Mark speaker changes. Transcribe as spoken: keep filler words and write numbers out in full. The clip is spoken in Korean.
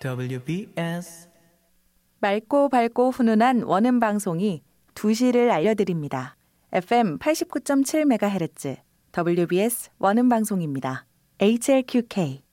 Speaker 1: 더블유비에스
Speaker 2: 맑고 밝고 훈훈한 원음 방송이 두 시를 알려드립니다. 에프엠 팔십구 점 칠 메가헤르츠 더블유비에스 원음 방송입니다. 에이치엘큐케이